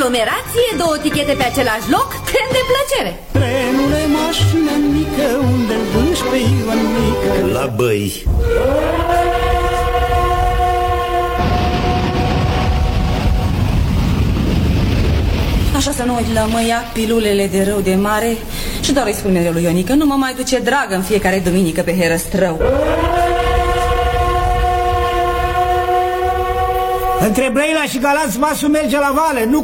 aglomerație, 2 tichete pe același loc, tren de plăcere. Trenule, mașină mică, unde-l duci pe Ioanică? La Băi. Așa să nu uit la mă ia pilulele de rău de mare și doar îi spun mereu lui Ioanică, nu mă mai duce dragă în fiecare duminică pe Herăstrău. Între Brăila și Galați masul merge la vale, nu